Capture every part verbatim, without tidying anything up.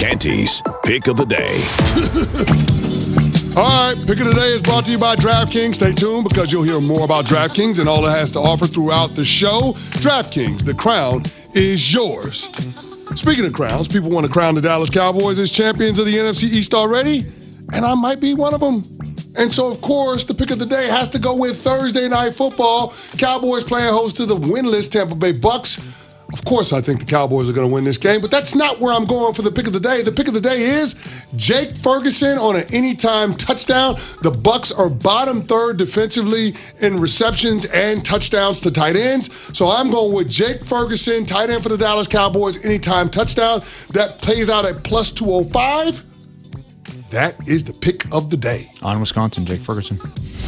Canty's Pick of the Day. All right, Pick of the Day is brought to you by DraftKings. Stay tuned because you'll hear more about DraftKings and all it has to offer throughout the show. DraftKings, the crown is yours. Speaking of crowns, people want to crown the Dallas Cowboys as champions of the N F C East already, and I might be one of them. And so, of course, the Pick of the Day has to go with Thursday Night Football. Cowboys playing host to the winless Tampa Bay Bucks. Of course, I think the Cowboys are going to win this game, but that's not where I'm going for the Pick of the Day. The Pick of the Day is Jake Ferguson on an anytime touchdown. The Bucks are bottom third defensively in receptions and touchdowns to tight ends. So I'm going with Jake Ferguson, tight end for the Dallas Cowboys, anytime touchdown. That plays out at plus two oh five. That is the Pick of the Day. On Wisconsin, Jake Ferguson.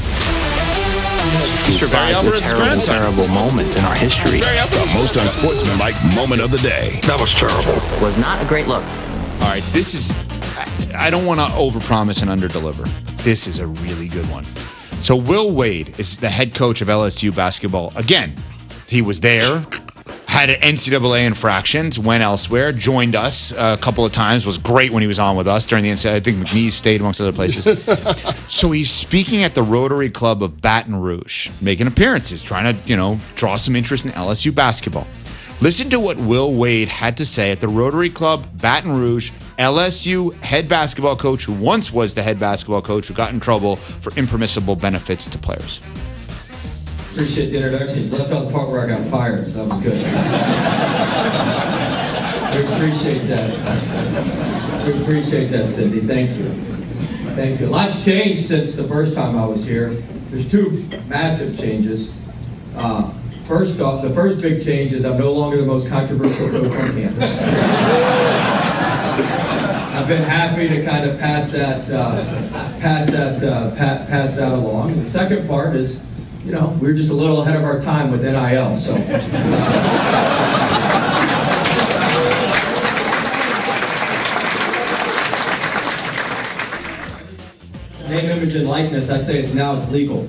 Mister Barry Alvarez's terrible, grandson. terrible moment in our history. The most unsportsmanlike moment of the day. That was terrible. Was not a great look. All right, this is, I, I don't want to overpromise and underdeliver. This is a really good one. So Will Wade is the head coach of L S U basketball. Again, he was there, had an N C double A infractions, went elsewhere, joined us a couple of times, was great when he was on with us during the N C double A. I think McNeese stayed amongst other places. So he's speaking at the Rotary Club of Baton Rouge, making appearances, trying to, you know, draw some interest in L S U basketball. Listen to what Will Wade had to say at the Rotary Club Baton Rouge, L S U head basketball coach who once was the head basketball coach who got in trouble for impermissible benefits to players. Appreciate the introduction. He's left out the part where I got fired, so that was good. We appreciate that. We appreciate that, Cindy. Thank you. Thank you. A lot's changed since the first time I was here. There's two massive changes. Uh, first off, the first big change is I'm no longer the most controversial coach on campus. I've been happy to kind of pass that, uh, pass that, uh, pa- pass that along. The second part is, you know, we were just a little ahead of our time with N I L, so. Name, image, and likeness, I say it's now it's legal.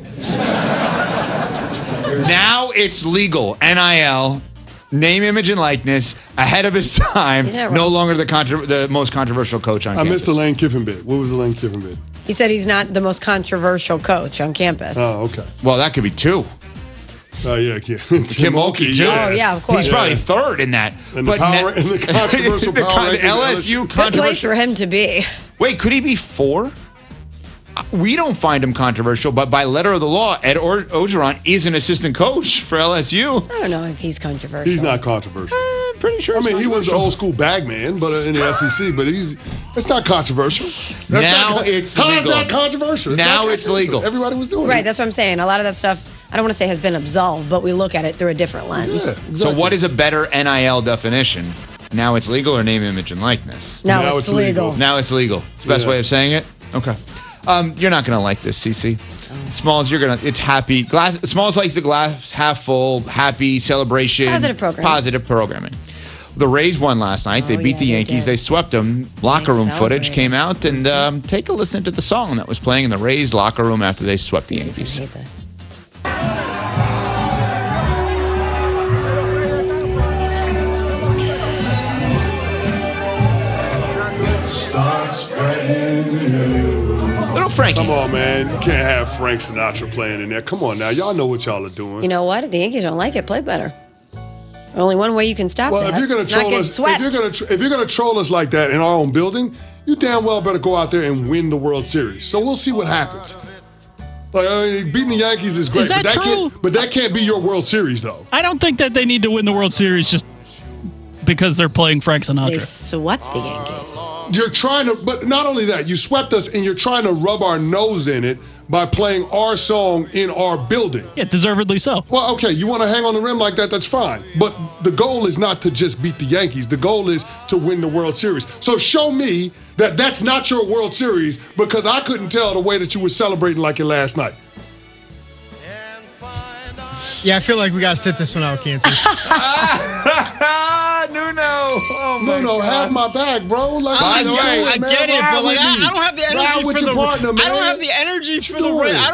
Now it's legal. N I L, name, image, and likeness, ahead of his time, no longer the contra- the most controversial coach on I campus. missed the Lane Kiffin bit. What was the Lane Kiffin bit? He said he's not the most controversial coach on campus. Oh, okay. Well, that could be two. Oh, uh, yeah, yeah. Kim, Kim Mulkey, too. Oh, yeah, of course. He's probably third in that. And the, power, ne- and the controversial the power con- rankings, L S U Good place controversial. for him to be. Wait, could he be four? We don't find him controversial, but by letter of the law, Ed or- Orgeron is an assistant coach for L S U. I don't know if he's controversial. He's not controversial. Uh, pretty sure. I mean, he was the old school bag man, but in the S E C. But he's it's not controversial. That's now not, it's how legal. is that controversial? It's now not it's controversial. legal. Everybody was doing right, it. Right, that's what I'm saying. A lot of that stuff, I don't want to say has been absolved, but we look at it through a different lens. Yeah, exactly. So, what is a better N I L definition? Now it's legal, or name, image, and likeness? Now, Now it's, it's legal. legal. Now it's legal. It's the best Yeah. way of saying it. Okay. Um, you're not gonna like this, Cece. Smalls, you're gonna. It's happy. Glass. Smalls likes the glass half full. Happy celebration. Positive programming. Positive programming. The Rays won last night. Oh, they beat yeah, the they Yankees. did. They swept them. Locker room footage celebrated. came out, and um, take a listen to the song that was playing in the Rays locker room after they swept the Jesus, I Yankees. hate this. Little Frankie. Come on, man. You can't have Frank Sinatra playing in there. Come on now. Y'all know what y'all are doing. You know what? If the Yankees don't like it, play better. Only one way you can stop well, that. if you're gonna It's not troll get us, if swept. you're gonna tr- if you're gonna troll us like that in our own building, you damn well better go out there and win the World Series. So we'll see what happens. Like, I mean, beating the Yankees is great, Is that but that true? can't. But that can't be your World Series, though. I don't think that they need to win the World Series just because they're playing Frank They Sinatra. swept the Yankees. You're trying to, but not only that, you swept us, and you're trying to rub our nose in it by playing our song in our building. Yeah, deservedly so. Well, okay, you want to hang on the rim like that, that's fine. But the goal is not to just beat the Yankees. The goal is to win the World Series. So show me that that's not your World Series, because I couldn't tell the way that you were celebrating like it last night. Yeah, I feel like we got to sit this one out, Kansas. Nuno. Oh no, no, have my back, bro. Like, I, what get, you doing, I man? get it, Ride but like with I, me. I don't have the energy Ride with for your the. partner, man. I don't have the energy What for you the. doing? I don't have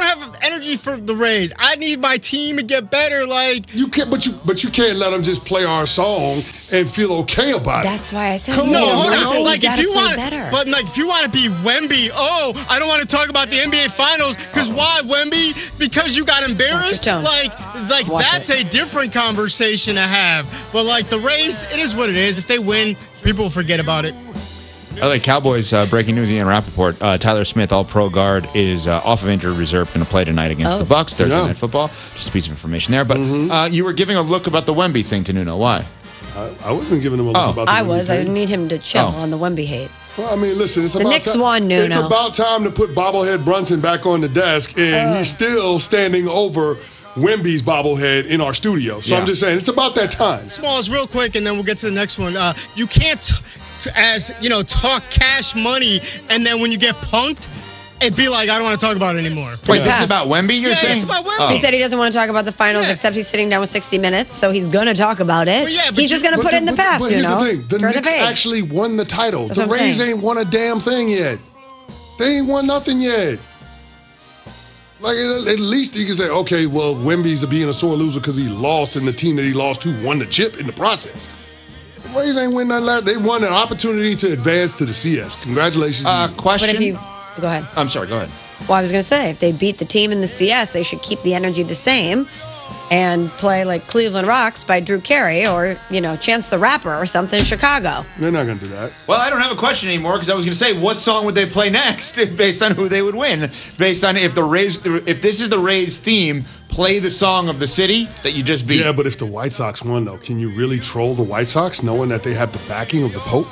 energy for the Rays. I need my team to get better. Like you can't, but you but you can't let them just play our song and feel okay about it. That's why I said Come you on, hold know, on. you Like if gotta you play want, better. but like if you want to be Wemby, oh, I don't want to talk about the N B A Finals because why Wemby? Because you got embarrassed. tone. Like, like Watch that's it. a different conversation to have. But like the Rays, it is what it is. If they win, people will forget about it. L A Cowboys, uh, breaking news, Ian Rappaport. Uh, Tyler Smith, all-pro guard, is uh, off of injured reserve, going to play tonight against Oh. the Bucks, Thursday Yeah. Night Football. Just a piece of information there. But uh, you were giving a look about the Wemby thing to Nuno. Why? I, I wasn't giving them a look Oh. about the I Wemby was. I thing. need him to chill Oh. on the Wemby hate. Well, I mean, listen, it's The about Knicks time. won, Nuno. It's about time to put bobblehead Brunson back on the desk, and he's still standing over Wemby's bobblehead in our studio. So Yeah. I'm just saying, it's about that time. Smalls, real quick, and then we'll get to the next one. Uh, you can't, t- as you know, talk cash money, and then when you get punked, it'd be like, I don't want to talk about it anymore. Wait, this Pass. is about Wemby, you're Yeah, saying? it's about Wemby. Oh. He said he doesn't want to talk about the finals, Yeah. except he's sitting down with sixty minutes, so he's going to talk about it. Well, yeah, but he's just you- going to But put it in the but past, but you here's know? the thing. The Turn Knicks page. actually won the title. That's the what I'm Rays saying. ain't won a damn thing yet. They ain't won nothing yet. Like, at at least you can say, okay, well, Wemby's being a sore loser because he lost, and the team that he lost to won the chip in the process. The Rays ain't win nothing. last- They won an opportunity to advance to the C S. Congratulations. Uh, to you. question? But if you go ahead. I'm sorry, go ahead. Well, I was going to say, if they beat the team in the C S, they should keep the energy the same and play like Cleveland Rocks by Drew Carey or, you know, Chance the Rapper or something in Chicago. They're not going to do that. Well, I don't have a question anymore because I was going to say, what song would they play next based on who they would win? Based on if the Rays, if this is the Rays theme, play the song of the city that you just beat. Yeah, but if the White Sox won, though, can you really troll the White Sox knowing that they have the backing of the Pope?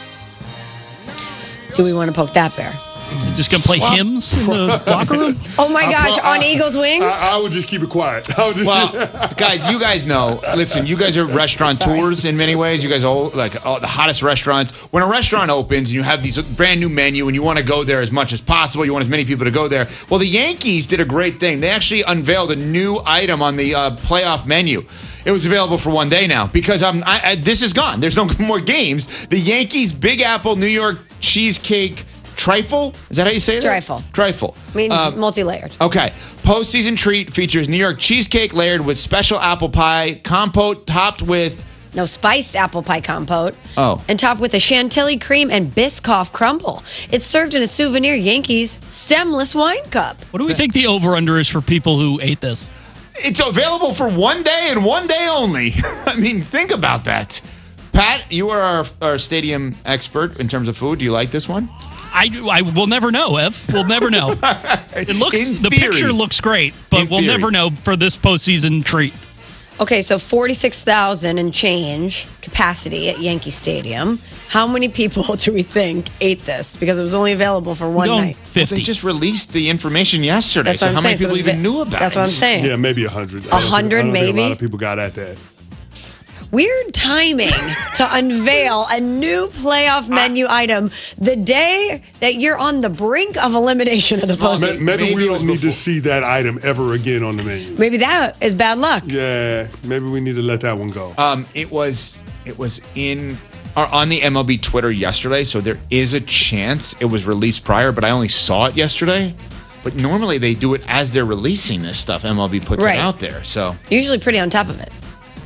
Do we want to poke that bear? Just gonna play hymns in the locker room. Oh my I gosh, pro- on I- Eagles Wings? I, I would just keep it quiet. I would just, Well, guys, you guys know. Listen, you guys are restaurateurs in many ways. You guys are all, like all the hottest restaurants. When a restaurant opens and you have these brand new menu and you want to go there as much as possible, you want as many people to go there. Well, the Yankees did a great thing. They actually unveiled a new item on the uh, playoff menu. It was available for one day now because um, I, I, this is gone. There's no more games. The Yankees Big Apple New York cheesecake trifle. Is that how you say that? Trifle. Trifle. Means Um, multi-layered. Okay. Postseason treat features New York cheesecake layered with special apple pie, compote topped with. No, spiced apple pie compote. Oh. And topped with a chantilly cream and Biscoff crumble. It's served in a souvenir Yankees stemless wine cup. What do we think the over-under is for people who ate this? It's available for one day and one day only. I mean, think about that. Pat, you are our, our stadium expert in terms of food. Do you like this one? I, I will never know, Ev. We'll never know. It looks In the theory. picture looks great, but In we'll theory. never know for this postseason treat. Okay, so forty-six thousand and change capacity at Yankee Stadium. How many people do we think ate this? Because it was only available for one Going night. fifty. They just released the information yesterday. That's so what I'm how many saying. So people it was even ve- knew about That's it? what I'm saying. yeah, maybe a hundred. A hundred, A maybe? lot of people got at that. Weird timing to unveil a new playoff menu item the day that you're on the brink of elimination of the Small- postseason. Maybe, Maybe we it was don't need before. to see that item ever again on the menu. Maybe that is bad luck. Yeah, maybe we need to let that one go. Um, it was it was in or on the M L B Twitter yesterday, so there is a chance it was released prior, but I only saw it yesterday. But normally they do it as they're releasing this stuff. M L B puts Right. it out there. So Usually pretty on top of it.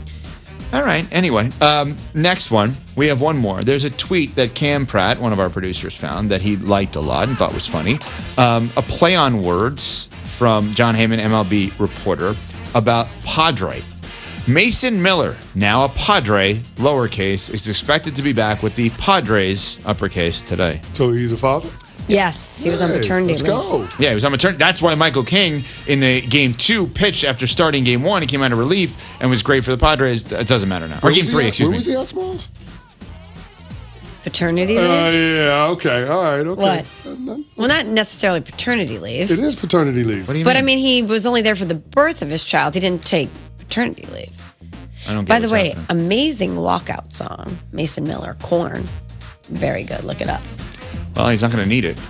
all right. Anyway, um, next one. We have one more. There's a tweet that Cam Pratt, one of our producers, found that he liked a lot and thought was funny. Um, a play on words from John Heyman, M L B reporter, about Padre. Mason Miller, now a Padre, lowercase, is expected to be back with the Padres, uppercase, today. So he's a father? Yes, he was on Hey, paternity let's leave. go. Yeah, he was on maternity. That's why Michael King in the game two pitched after starting game one. He came out of relief and was great for the Padres. It doesn't matter now. Or Where game was he three, at? excuse Where me. was he at, Smalls? Paternity Uh, leave? yeah, okay, all right, okay. What? Uh, no, Well, not necessarily paternity leave. It is paternity leave. What do you But mean? I mean, he was only there for the birth of his child. He didn't take paternity leave. I don't get By the what's way, happening. amazing walkout song. Mason Miller, Corn. Very good. Look it up. Well, he's not going to need it.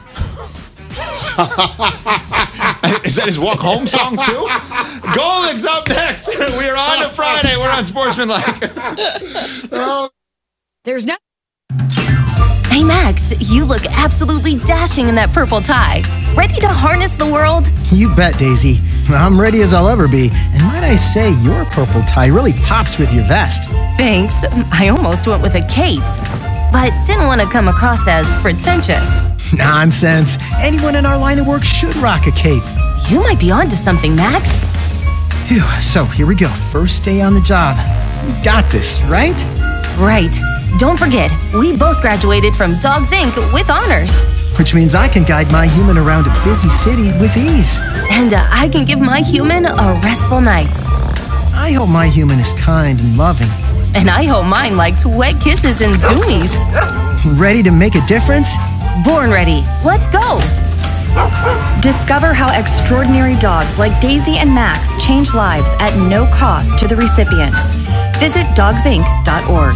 Is that his walk home song too? Golic's up next. We're on to Friday. We're on Sportsmanlike. There's no. Hey, Max, you look absolutely dashing in that purple tie. Ready to harness the world? You bet, Daisy. I'm ready as I'll ever be. And might I say, your purple tie really pops with your vest. Thanks. I almost went with a cape, but didn't want to come across as pretentious. Nonsense. Anyone in our line of work should rock a cape. You might be onto something, Max. Phew. So here we go. First day on the job. We've got this, right? Right. Don't forget, we both graduated from Dogs Incorporated with honors. Which means I can guide my human around a busy city with ease. And uh, I can give my human a restful night. I hope my human is kind and loving. And I hope mine likes wet kisses and zoomies. Ready to make a difference? Born ready. Let's go. Discover how extraordinary dogs like Daisy and Max change lives at no cost to the recipients. Visit dogs inc dot org.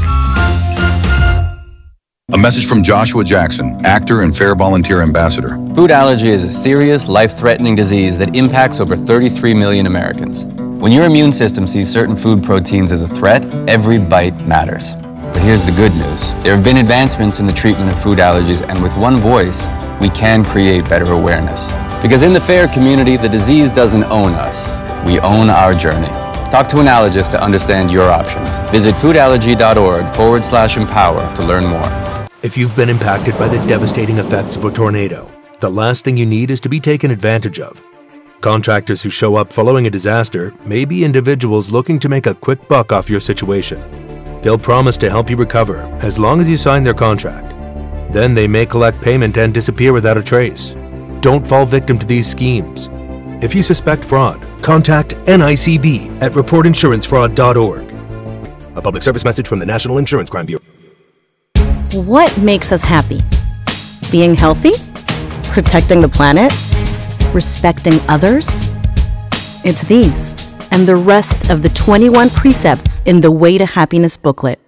A message from Joshua Jackson, actor and Fair Volunteer Ambassador. Food allergy is a serious, life-threatening disease that impacts over thirty-three million Americans. When your immune system sees certain food proteins as a threat, every bite matters. But here's the good news. There have been advancements in the treatment of food allergies, and with one voice, we can create better awareness. Because in the FAIR community, the disease doesn't own us. We own our journey. Talk to an allergist to understand your options. Visit foodallergy.org forward slash empower to learn more. If you've been impacted by the devastating effects of a tornado, the last thing you need is to be taken advantage of. Contractors who show up following a disaster may be individuals looking to make a quick buck off your situation. They'll promise to help you recover as long as you sign their contract. Then they may collect payment and disappear without a trace. Don't fall victim to these schemes. If you suspect fraud, contact N I C B at report insurance fraud dot org. A public service message from the National Insurance Crime Bureau. What makes us happy? Being healthy? Protecting the planet? Respecting others? It's these and the rest of the twenty-one precepts in the Way to Happiness booklet.